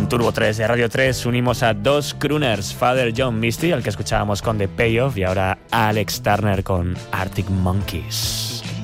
En Turbo 3 de Radio 3 unimos a dos crooners, Father John Misty, al que escuchábamos con The Payoff, y ahora Alex Turner con Arctic Monkeys.